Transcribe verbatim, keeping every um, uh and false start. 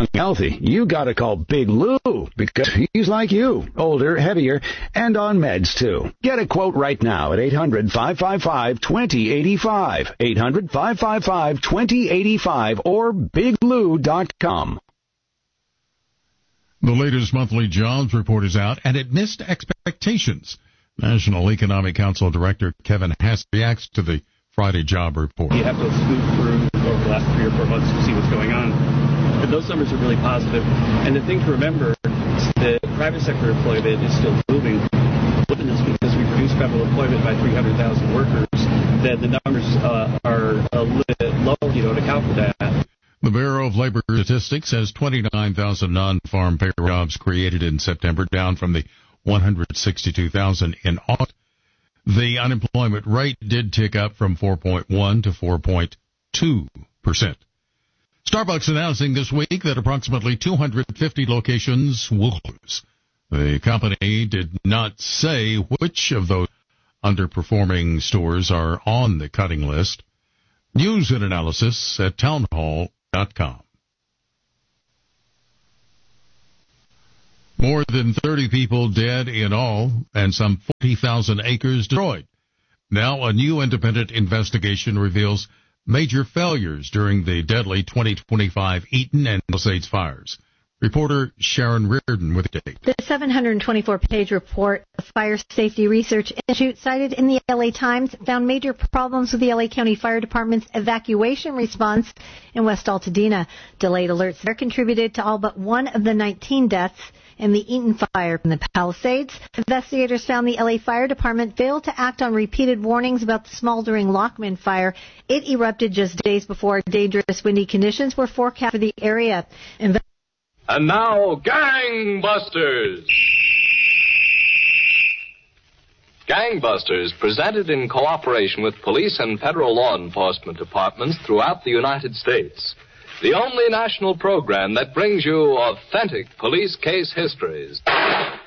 healthy, you gotta call Big Lou, because he's like you, older, heavier, and on meds too. Get a quote right now at eight hundred, five five five, two zero eight five, eight hundred, five five five, two zero eight five, or big lou dot com. The latest monthly jobs report is out, and it missed expectations. National Economic Council Director Kevin Hass reacts to the Friday job report. You have to scoop through over the last three or four months to see what's going on. But those numbers are really positive. And the thing to remember is that private sector employment is still moving. This because we reduced federal employment by three hundred thousand workers, then the numbers uh, are a little bit low, you know, to account for that. The Bureau of Labor Statistics has twenty-nine thousand non-farm payroll jobs created in September, down from the one hundred sixty-two thousand in August. The unemployment rate did tick up from four point one to four point two percent. Starbucks announcing this week that approximately two hundred fifty locations will close. The company did not say which of those underperforming stores are on the cutting list. News and analysis at townhall dot com. More than thirty people dead in all, and some forty thousand acres destroyed. Now a new independent investigation reveals major failures during the deadly twenty twenty-five Eaton and Palisades fires. Reporter Sharon Reardon with the date. The seven hundred twenty-four page report of Fire Safety Research Institute cited in the L A Times found major problems with the L A County Fire Department's evacuation response in West Altadena. Delayed alerts there contributed to all but one of the nineteen deaths in the Eaton fire in the Palisades. Investigators found the L A Fire Department failed to act on repeated warnings about the smoldering Lockman fire. It erupted just days before dangerous windy conditions were forecast for the area. Inve- And now, Gangbusters! Gangbusters, presented in cooperation with police and federal law enforcement departments throughout the United States. The only national program that brings you authentic police case histories.